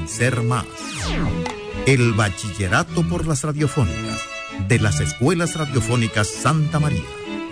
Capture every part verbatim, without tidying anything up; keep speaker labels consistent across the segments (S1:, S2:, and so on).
S1: Ser Más. El bachillerato por las radiofónicas de las Escuelas Radiofónicas Santa María.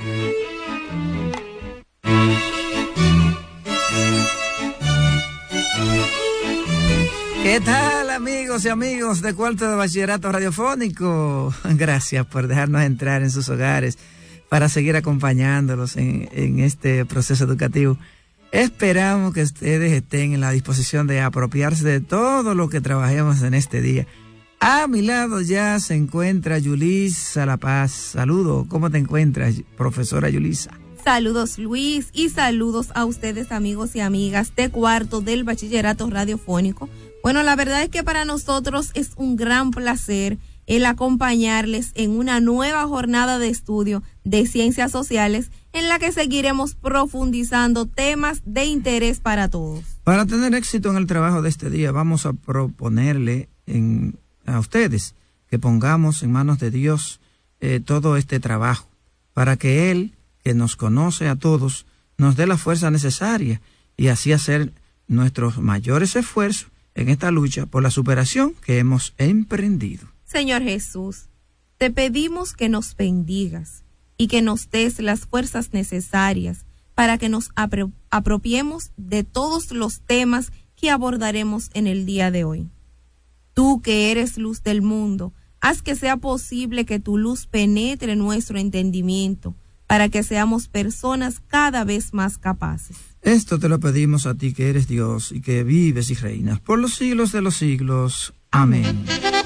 S2: ¿Qué tal, amigos y amigos de Cuarto de Bachillerato Radiofónico? Gracias por dejarnos entrar en sus hogares para seguir acompañándolos en, en este proceso educativo. Esperamos que ustedes estén en la disposición de apropiarse de todo lo que trabajemos en este día. A mi lado ya se encuentra Yulisa La Paz. Saludos, ¿cómo te encuentras, profesora Yulisa?
S3: Saludos, Luis, y saludos a ustedes, amigos y amigas de Cuarto del Bachillerato Radiofónico. Bueno, la verdad es que para nosotros es un gran placer el acompañarles en una nueva jornada de estudio de ciencias sociales en la que seguiremos profundizando temas de interés para todos.
S2: Para tener éxito en el trabajo de este día, vamos a proponerle en, a ustedes que pongamos en manos de Dios eh, todo este trabajo, para que Él, que nos conoce a todos, nos dé la fuerza necesaria y así hacer nuestros mayores esfuerzos en esta lucha por la superación que hemos emprendido.
S3: Señor Jesús, te pedimos que nos bendigas y que nos des las fuerzas necesarias para que nos apro- apropiemos de todos los temas que abordaremos en el día de hoy. Tú que eres luz del mundo, haz que sea posible que tu luz penetre nuestro entendimiento para que seamos personas cada vez más capaces.
S2: Esto te lo pedimos a ti que eres Dios y que vives y reinas por los siglos de los siglos. Amén.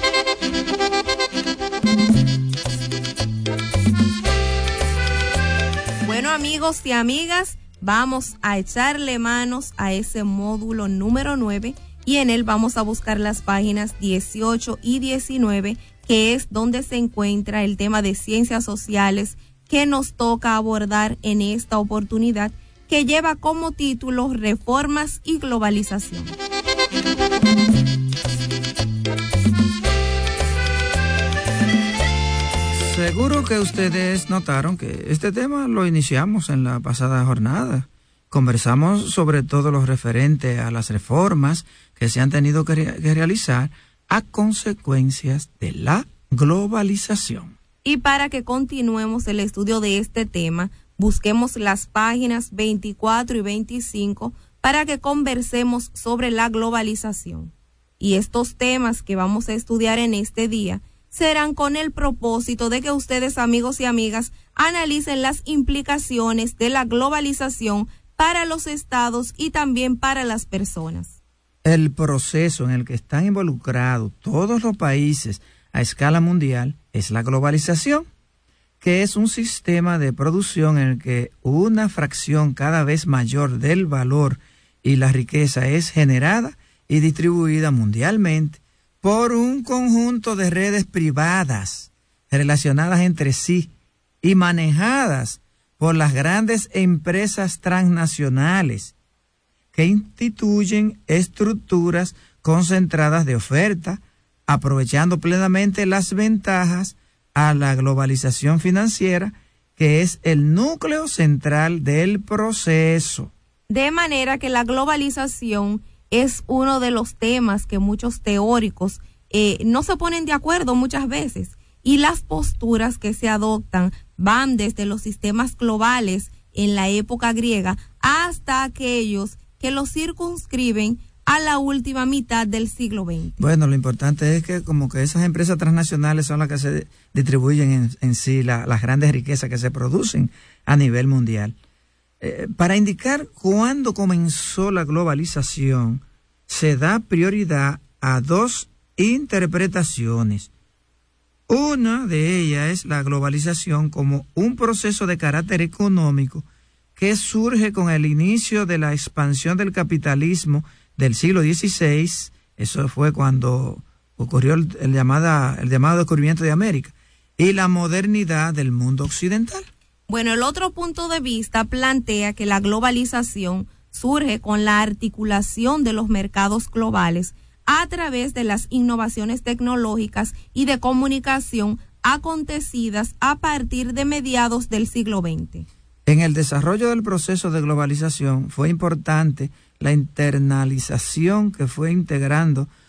S3: Bueno, amigos y amigas, vamos a echarle manos a ese módulo número nueve y en él vamos a buscar las páginas dieciocho y diecinueve, que es donde se encuentra el tema de ciencias sociales que nos toca abordar en esta oportunidad, que lleva como título Reformas y Globalización.
S2: Seguro que ustedes notaron que este tema lo iniciamos en la pasada jornada. Conversamos sobre todo lo referente a las reformas que se han tenido que, re- que realizar a consecuencias de la globalización.
S3: Y para que continuemos el estudio de este tema, busquemos las páginas veinticuatro y veinticinco para que conversemos sobre la globalización. Y estos temas que vamos a estudiar en este día serán con el propósito de que ustedes, amigos y amigas, analicen las implicaciones de la globalización para los estados y también para las personas.
S2: El proceso en el que están involucrados todos los países a escala mundial es la globalización, que es un sistema de producción en el que una fracción cada vez mayor del valor y la riqueza es generada y distribuida mundialmente por un conjunto de redes privadas relacionadas entre sí y manejadas por las grandes empresas transnacionales que instituyen estructuras concentradas de oferta, aprovechando plenamente las ventajas a la globalización financiera, que es el núcleo central del proceso.
S3: De manera que la globalización es uno de los temas que muchos teóricos eh, no se ponen de acuerdo muchas veces, y las posturas que se adoptan van desde los sistemas globales en la época griega hasta aquellos que los circunscriben a la última mitad del siglo veinte.
S2: Bueno, lo importante es que como que esas empresas transnacionales son las que se distribuyen en, en sí la, las grandes riquezas que se producen a nivel mundial. Eh, para indicar cuándo comenzó la globalización, se da prioridad a dos interpretaciones. Una de ellas es la globalización como un proceso de carácter económico que surge con el inicio de la expansión del capitalismo del siglo dieciséis. Eso fue cuando ocurrió el, el, llamada, el llamado descubrimiento de América, y la modernidad del mundo occidental.
S3: Bueno, el otro punto de vista plantea que la globalización surge con la articulación de los mercados globales a través de las innovaciones tecnológicas y de comunicación acontecidas a partir de mediados del siglo veinte.
S2: En el desarrollo del proceso de globalización fue importante la internalización que fue integrando